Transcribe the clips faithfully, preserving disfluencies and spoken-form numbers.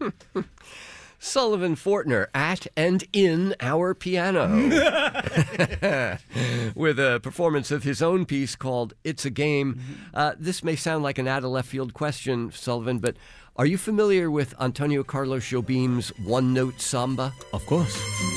Sullivan Fortner at and in our piano with a performance of his own piece called It's a Game. Uh, this may sound like an out-of-left-field question, Sullivan, but are you familiar with Antonio Carlos Jobim's one-note samba? Of course.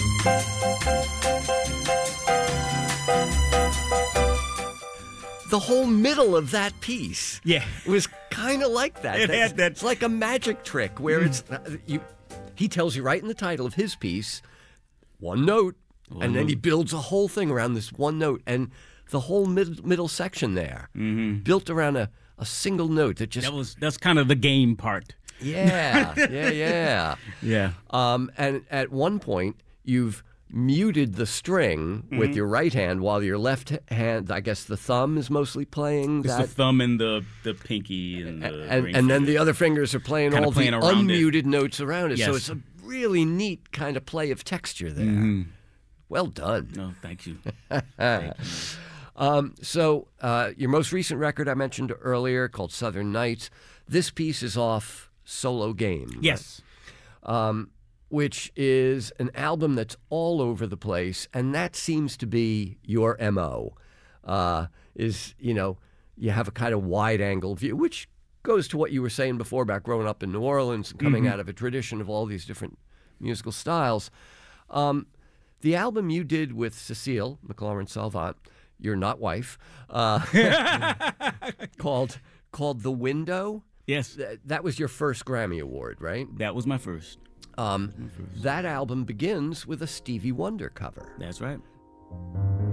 The whole middle of that piece Yeah. was kind of like that. It That- had that- It's like a magic trick where it's uh, you. He tells you right in the title of his piece, one note, One and then he note. builds a whole thing around this one note, and the whole mid, middle section there Mm-hmm. built around a, a single note that just That was that's kind of the game part. yeah yeah yeah. Yeah. Um, and at one point you've muted the string Mm-hmm. with your right hand while your left hand, I guess the thumb is mostly playing It's that. the thumb and the, the pinky and the and, ring and then finger. the other fingers are playing Kinda all playing the around it. unmuted notes around it. So Yes. it's a really neat kind of play of texture there. Mm-hmm. Well done. No, thank you. Thank you. Um, so uh, your most recent record I mentioned earlier called Southern Nights. This piece is off Solo Game. Yes. Um, which is an album that's all over the place, and that seems to be your M O. Uh, is, you know, you have a kind of wide-angle view, which goes to what you were saying before about growing up in New Orleans and coming Mm-hmm. out of a tradition of all these different musical styles. Um, the album you did with Cecile McLaurin Salvant, your not wife, uh, called called The Window. Yes. Th- That was your first Grammy Award, right? That was my first. Um, that album begins with a Stevie Wonder cover. That's right.